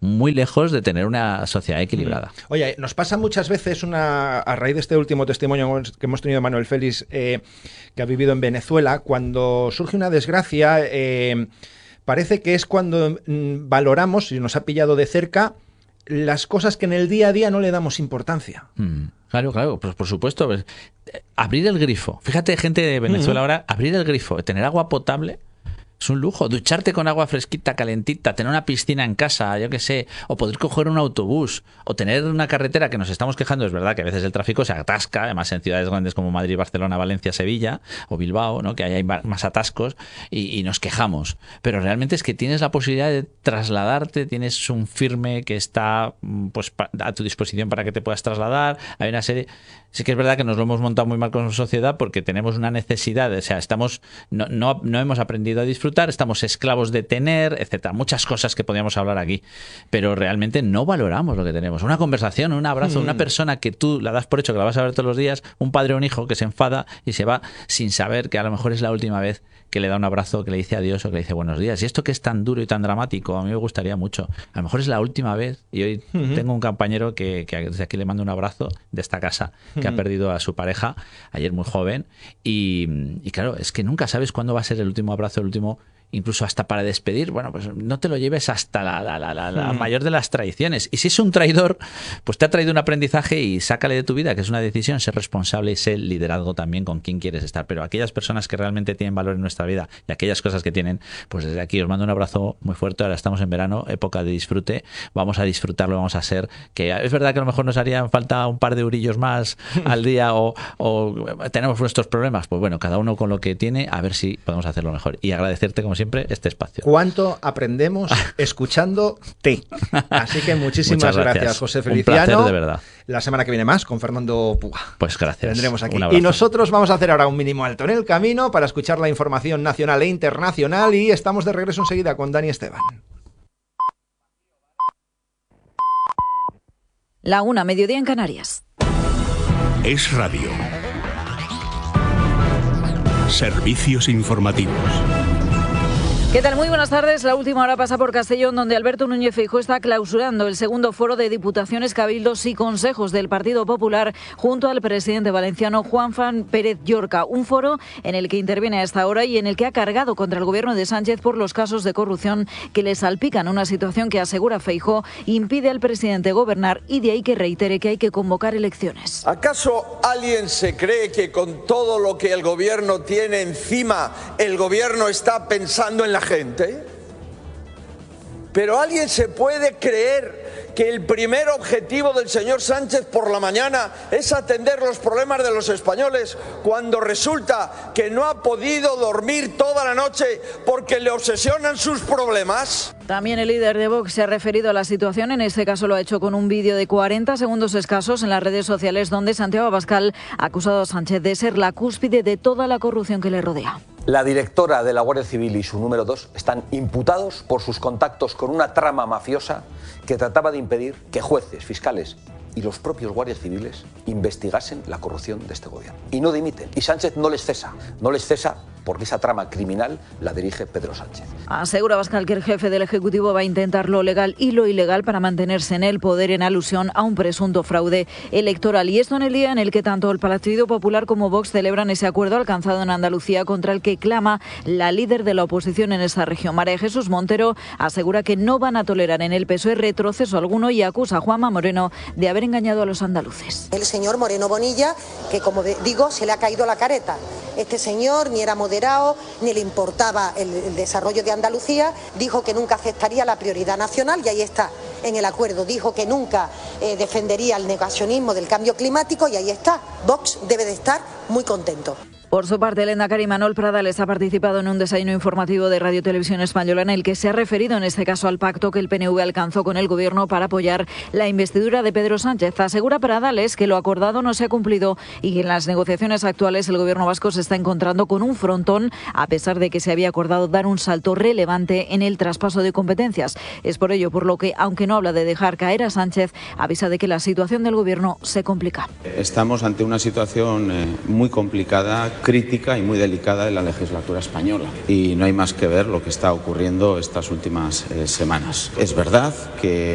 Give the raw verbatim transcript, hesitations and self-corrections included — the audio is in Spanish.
muy lejos de tener una sociedad equilibrada. Oye, nos pasa muchas veces, una a raíz de este último testimonio que hemos tenido de Manuel Félix, eh, que ha vivido en Venezuela, cuando surge una desgracia, eh, parece que es cuando mm, valoramos, y nos ha pillado de cerca, las cosas que en el día a día no le damos importancia. Mm, claro, claro, pues por supuesto. Pues, eh, abrir el grifo. Fíjate, gente de Venezuela uh-huh. ahora, abrir el grifo, tener agua potable es un lujo. Ducharte con agua fresquita, calentita, tener una piscina en casa, yo qué sé, o poder coger un autobús, o tener una carretera que nos estamos quejando. Es verdad que a veces el tráfico se atasca, además en ciudades grandes como Madrid, Barcelona, Valencia, Sevilla o Bilbao, ¿no? Que ahí hay más atascos y, y nos quejamos. Pero realmente es que tienes la posibilidad de trasladarte, tienes un firme que está pues a tu disposición para que te puedas trasladar. Hay una serie... Sí que es verdad que nos lo hemos montado muy mal con la sociedad porque tenemos una necesidad, o sea, estamos no, no, no hemos aprendido a disfrutar, estamos esclavos de tener, etcétera. Muchas cosas que podríamos hablar aquí, pero realmente no valoramos lo que tenemos. Una conversación, un abrazo, mm. una persona que tú la das por hecho que la vas a ver todos los días, un padre o un hijo que se enfada y se va sin saber que a lo mejor es la última vez que le da un abrazo, que le dice adiós o que le dice buenos días. Y esto que es tan duro y tan dramático, a mí me gustaría mucho. A lo mejor es la última vez. Y hoy uh-huh. tengo un compañero que, que desde aquí le mando un abrazo de esta casa, que uh-huh. ha perdido a su pareja ayer muy joven. Y, y claro, es que nunca sabes cuándo va a ser el último abrazo, el último... Incluso hasta para despedir, bueno, pues no te lo lleves hasta la, la, la, la, la mayor de las traiciones. Y si es un traidor, pues te ha traído un aprendizaje y sácale de tu vida, que es una decisión, ser responsable y ser liderazgo también con quién quieres estar. Pero aquellas personas que realmente tienen valor en nuestra vida y aquellas cosas que tienen, pues desde aquí os mando un abrazo muy fuerte. Ahora estamos en verano, época de disfrute, vamos a disfrutarlo, vamos a ser, que es verdad que a lo mejor nos harían falta un par de eurillos más al día o, o tenemos nuestros problemas, pues bueno, cada uno con lo que tiene, a ver si podemos hacerlo mejor. Y agradecerte como siempre este espacio. ¿Cuánto aprendemos escuchándote? Así que muchísimas gracias. gracias, José Feliciano. Un placer, de verdad. La semana que viene más con Fernando Puga. Pues gracias. Tendremos aquí. Y nosotros vamos a hacer ahora un mínimo alto en el camino para escuchar la información nacional e internacional y estamos de regreso enseguida con Dani Esteban. La una, mediodía en Canarias. Es radio. Servicios informativos. ¿Qué tal? Muy buenas tardes. La última hora pasa por Castellón, donde Alberto Núñez Feijóo está clausurando el segundo foro de diputaciones, cabildos y consejos del Partido Popular junto al presidente valenciano Juanfran Pérez Llorca. Un foro en el que interviene a esta hora y en el que ha cargado contra el gobierno de Sánchez por los casos de corrupción que le salpican. Una situación que, asegura Feijóo, impide al presidente gobernar y de ahí que reitere que hay que convocar elecciones. ¿Acaso alguien se cree que con todo lo que el gobierno tiene encima, el gobierno está pensando en la gente? ¿Pero alguien se puede creer que el primer objetivo del señor Sánchez por la mañana es atender los problemas de los españoles cuando resulta que no ha podido dormir toda la noche porque le obsesionan sus problemas? También el líder de Vox se ha referido a la situación, en este caso lo ha hecho con un vídeo de cuarenta segundos escasos en las redes sociales donde Santiago Abascal ha acusado a Sánchez de ser la cúspide de toda la corrupción que le rodea. La directora de la Guardia Civil y su número dos están imputados por sus contactos con una trama mafiosa que trataba de impedir que jueces, fiscales y los propios guardias civiles investigasen la corrupción de este gobierno. Y no dimiten. Y Sánchez no les cesa. No les cesa porque esa trama criminal la dirige Pedro Sánchez. Asegura Abascal que el jefe del Ejecutivo va a intentar lo legal y lo ilegal para mantenerse en el poder en alusión a un presunto fraude electoral. Y esto en el día en el que tanto el Partido Popular como Vox celebran ese acuerdo alcanzado en Andalucía contra el que clama la líder de la oposición en esa región. María Jesús Montero asegura que no van a tolerar en el P S O E retroceso alguno y acusa a Juanma Moreno de haber engañado a los andaluces. El señor Moreno Bonilla, que como digo, se le ha caído la careta. Este señor ni era moderado, ni le importaba el, el desarrollo de Andalucía, dijo que nunca aceptaría la prioridad nacional y ahí está, en el acuerdo. Dijo que nunca eh, defendería el negacionismo del cambio climático y ahí está. Vox debe de estar muy contento. Por su parte, el lehendakari Manuel Pradales ha participado en un desayuno informativo de Radio Televisión Española en el que se ha referido en este caso al pacto que el P N V alcanzó con el Gobierno para apoyar la investidura de Pedro Sánchez. Asegura Pradales que lo acordado no se ha cumplido y que en las negociaciones actuales el Gobierno vasco se está encontrando con un frontón a pesar de que se había acordado dar un salto relevante en el traspaso de competencias. Es por ello por lo que, aunque no habla de dejar caer a Sánchez, avisa de que la situación del Gobierno se complica. Estamos ante una situación eh, muy complicada, crítica y muy delicada en la legislatura española y no hay más que ver lo que está ocurriendo estas últimas eh, semanas. Es verdad que